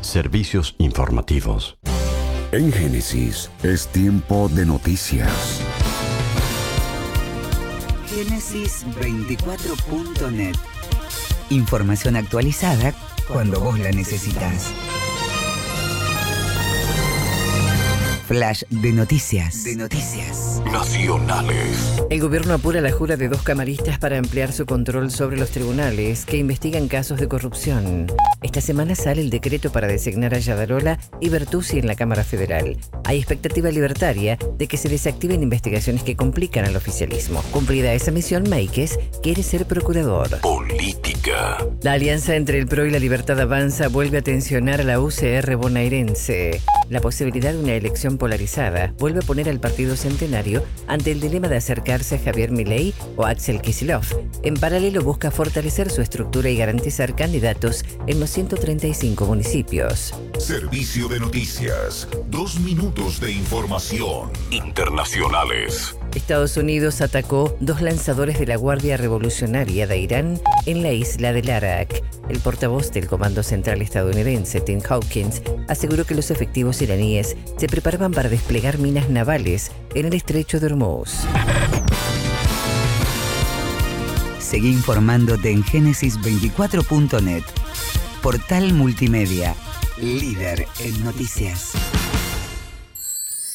Servicios informativos. En Génesis es tiempo de noticias. Génesis24.net. Información actualizada cuando vos la necesitas. Flash de noticias. Nacionales. El gobierno apura la jura de 2 camaristas para ampliar su control sobre los tribunales que investigan casos de corrupción. Esta semana sale el decreto para designar a Yadarola y Bertuzzi en la Cámara Federal. Hay expectativa libertaria de que se desactiven investigaciones que complican al oficialismo. Cumplida esa misión, Meikes quiere ser procurador. Política. La alianza entre el PRO y la Libertad Avanza vuelve a tensionar a la UCR bonaerense. La posibilidad de una elección polarizada vuelve a poner al partido centenario ante el dilema de acercarse a Javier Milei o Axel Kicillof. En paralelo busca fortalecer su estructura y garantizar candidatos en los 135 municipios. Servicio de noticias. 2 minutos de información. Internacionales. Estados Unidos atacó 2 lanzadores de la Guardia Revolucionaria de Irán en la isla de Larak. El portavoz del Comando Central estadounidense, Tim Hawkins, aseguró que los efectivos iraníes se preparaban para desplegar minas navales en el estrecho de Hormuz. Seguí informándote en Génesis24.net. Portal multimedia, líder en noticias.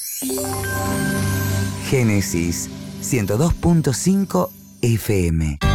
Génesis 102.5 FM.